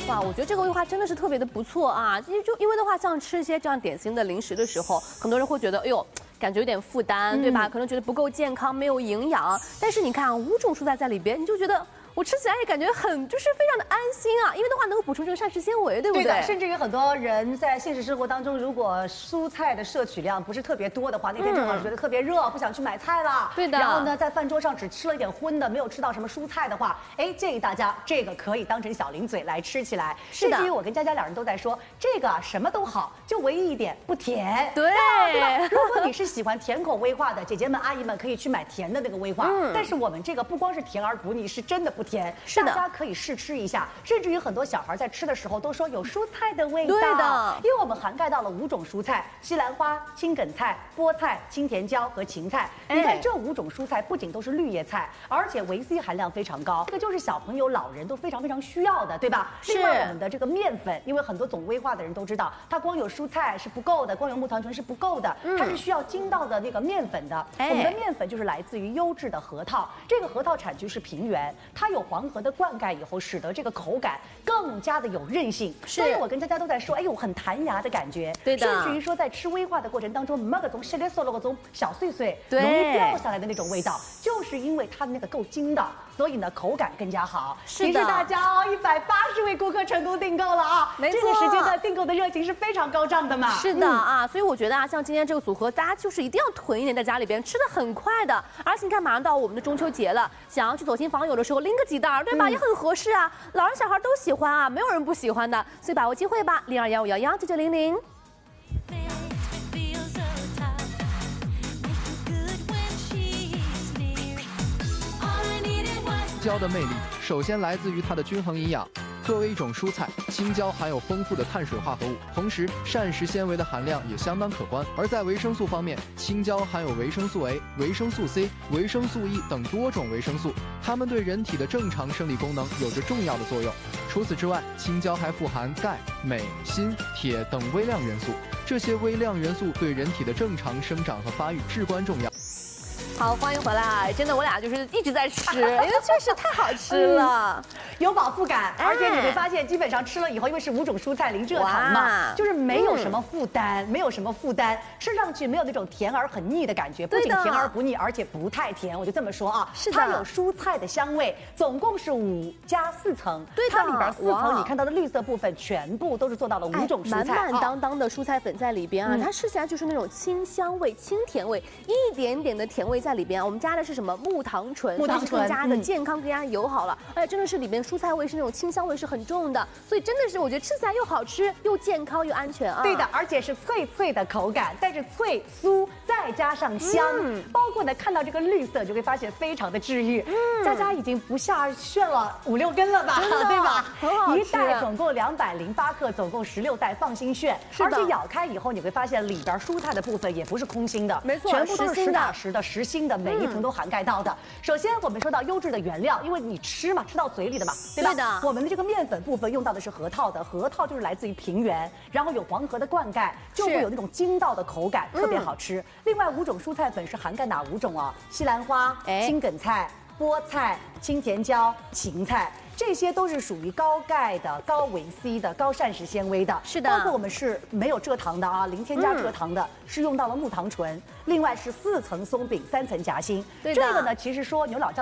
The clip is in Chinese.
哇，我觉得这个规划真的是特别的不错啊！因为的话，像吃一些这样典型的零食的时候，很多人会觉得，哎呦，感觉有点负担，对吧？可能觉得不够健康，没有营养。但是你看啊，5种蔬菜在里边，你就觉得。 我吃起来也感觉就是非常的安心啊，因为的话能够补充这个膳食纤维，对不对？ 对的，甚至于很多人在现实生活当中，如果蔬菜的摄取量不是特别多的话，那天正好觉得特别热，不想去买菜了。 对的。 然后呢，在饭桌上只吃了一点荤的，没有吃到什么蔬菜的话，哎，建议大家这个可以当成小零嘴来吃起来。 是的。 甚至于我跟佳佳两人都在说，这个什么都好，就唯一一点不甜。 对。 对吧？如果你是喜欢甜口威化的，姐姐们、阿姨们可以去买甜的那个威化。但是我们这个不光是甜而不腻，是真的不甜。 是的。 可以试吃一下，甚至于很多小孩在吃的时候都说有蔬菜的味道。 对的， 因为我们涵盖到了5种蔬菜：西兰花、青梗菜、菠菜、青甜椒和芹菜。你看这5种蔬菜不仅都是绿叶菜，而且维 C 含量非常高，这个就是小朋友、老人都非常需要的，对吧？另外我们的这个面粉，因为很多懂威化的人都知道，它光有蔬菜是不够的，光有木糖醇是不够的，它是需要筋道的那个面粉的。我们的面粉就是来自于优质的核桃，这个核桃产区是平原，它有黄河的灌溉以后，使得这个口感更加的有韧性。所以我跟佳佳都在说，哎呦，很弹牙的感觉。 对的。 甚至于说，在吃威化的过程当中，那个从稀里嗦了个种小碎碎，容易掉下来的那种味道，就是因为它的那个够筋道，所以呢口感更加好。 是的。 提示大家哦，180位顾客成功订购了啊！ 没错。 这个时间段订购的热情是非常高涨的嘛。 是的啊，所以我觉得啊，像今天这个组合，大家就是一定要囤一点在家里边，吃的很快的。而且你看，马上到我们的中秋节了，想要去走亲访友的时候，拎个几袋，对吧？也很合适啊，老人小孩都喜欢啊，没有人不喜欢的，所以把握机会吧，0215119900。 青椒的魅力首先来自于它的均衡营养。作为一种蔬菜，青椒含有丰富的碳水化合物，同时膳食纤维的含量也相当可观。而在维生素方面，青椒含有维生素 A、维生素 C、维生素 E 等多种维生素，它们对人体的正常生理功能有着重要的作用。除此之外，青椒还富含钙、镁、锌、铁等微量元素，这些微量元素对人体的正常生长和发育至关重要。 好，欢迎回来！真的，我俩就是一直在吃，因为确实太好吃了， 有饱腹感，而且你会发现，基本上吃了以后，因为是5种蔬菜零蔗糖嘛，就是没有什么负担，没有什么负担，吃上去没有那种甜而很腻的感觉，不仅甜而不腻，而且不太甜，我就这么说啊。 是的， 它有蔬菜的香味，总共是5加4层，对的，它里边4层你看到的绿色部分全部都是做到了5种蔬菜， 满满当当的蔬菜粉在里边啊，它吃起来就是那种清香味、清甜味，一点点的甜味。 在里边，我们加的是什么木糖醇，所以更加的健康，更加友好了。而且真的是里边蔬菜味是那种清香味是很重的，所以真的是我觉得吃起来又好吃，又健康又安全啊。 对的，而且是脆脆的口感，带着脆酥，再加上香，包括呢看到这个绿色，就会发现非常的治愈。佳佳已经不下炫了5、6根了吧，对吧？ 很好吃。 1袋总共208克，总共16袋，放心炫。而且咬开以后，你会发现里边蔬菜的部分也不是空心的， 没错， 全部都是实打实的实心的，每一层都涵盖到的。首先，我们说到优质的原料，因为你吃嘛，吃到嘴里的嘛，对吧？ 对的。 我们的这个面粉部分用到的是核桃的，核桃就是来自于平原，然后有黄河的灌溉，就会有那种筋道的口感，特别好吃。另外5种蔬菜粉是涵盖哪5种啊？西兰花、青梗菜、菠菜、青甜椒、芹菜。 这些都是属于高钙的、高维 C 的、高膳食纤维的， 是的。 包括我们是没有蔗糖的啊，零添加蔗糖的，是用到了木糖醇。另外是4层松饼，3层夹心。这个呢，其实说牛老。